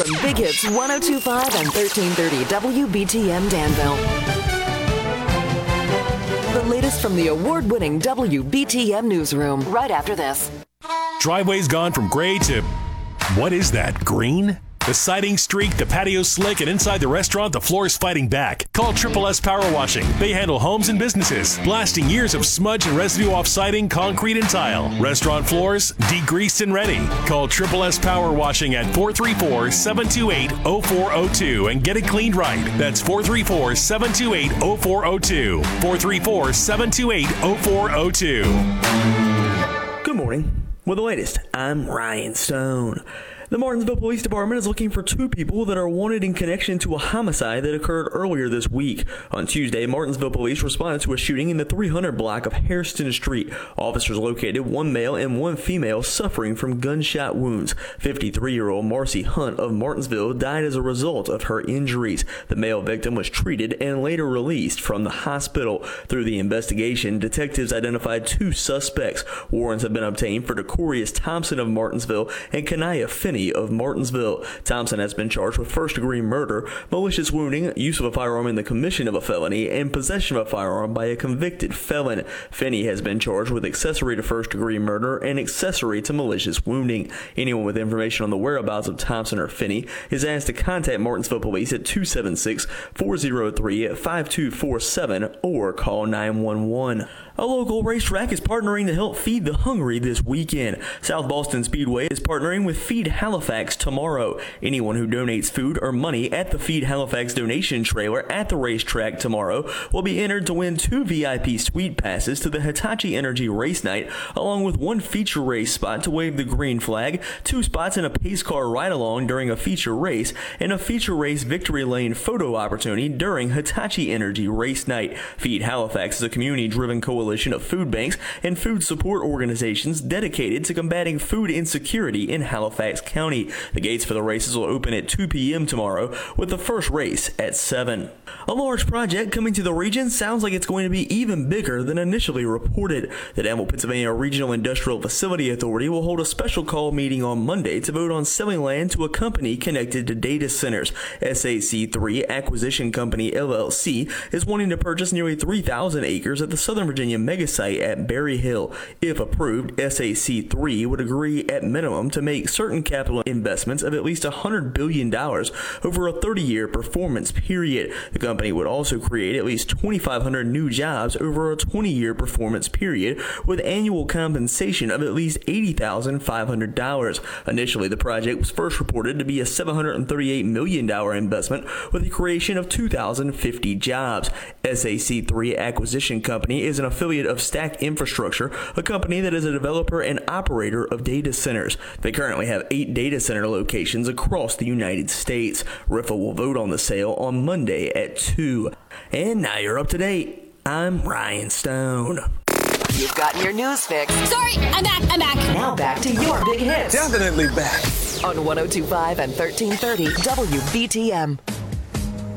Big Hits 102.5 and 1330 WBTM Danville. The latest from the award-winning WBTM newsroom right after this. Driveway's gone from gray to, what is that, green? The siding streak, the patio slick, and inside the restaurant, the floor is fighting back. Call Triple S Power Washing. They handle homes and businesses, blasting years of smudge and residue off siding, concrete, and tile. Restaurant floors, degreased and ready. Call Triple S Power Washing at 434-728-0402 and get it cleaned right. That's 434-728-0402. 434-728-0402. Good morning. With the latest, I'm Ryan Stone. The Martinsville Police Department is looking for two people that are wanted in connection to a homicide that occurred earlier this week. On Tuesday, Martinsville Police responded to a shooting in the 300 block of Hairston Street. Officers located one male and one female suffering from gunshot wounds. 53-year-old Marcy Hunt of Martinsville died as a result of her injuries. The male victim was treated and later released from the hospital. Through the investigation, detectives identified two suspects. Warrants have been obtained for Decorius Thompson of Martinsville and Kanaya Finney of Martinsville. Thompson has been charged with first-degree murder, malicious wounding, use of a firearm in the commission of a felony, and possession of a firearm by a convicted felon. Finney has been charged with accessory to first-degree murder and accessory to malicious wounding. Anyone with information on the whereabouts of Thompson or Finney is asked to contact Martinsville Police at 276-403-5247 or call 911. A local racetrack is partnering to help feed the hungry this weekend. South Boston Speedway is partnering with Feed Halifax tomorrow. Anyone who donates food or money at the Feed Halifax donation trailer at the racetrack tomorrow will be entered to win 2 VIP suite passes to the Hitachi Energy Race Night, along with 1 feature race spot to wave the green flag, 2 spots in a pace car ride-along during a feature race, and a feature race victory lane photo opportunity during Hitachi Energy Race Night. Feed Halifax is a community-driven coalition of food banks and food support organizations dedicated to combating food insecurity in Halifax County. The gates for the races will open at 2 p.m. tomorrow, with the first race at 7. A large project coming to the region sounds like it's going to be even bigger than initially reported. The Danville, Pennsylvania Regional Industrial Facility Authority will hold a special call meeting on Monday to vote on selling land to a company connected to data centers. SAC3 Acquisition Company LLC is wanting to purchase nearly 3,000 acres at the Southern Virginia megasite at Berry Hill. If approved, SAC3 would agree at minimum to make certain capital investments of at least $100 billion over a 30-year performance period. The company would also create at least 2,500 new jobs over a 20-year performance period, with annual compensation of at least $80,500. Initially, the project was first reported to be a $738 million investment with the creation of 2,050 jobs. SAC3 Acquisition Company is an affiliate of Stack Infrastructure, a company that is a developer and operator of data centers. They currently have 8 data center locations across the United States. RIFA will vote on the sale on Monday at 2. And now you're up to date. I'm Ryan Stone. You've gotten your news fix. Sorry, I'm back. Now back to your big hits. Definitely back. On 102.5 and 1330 WBTM.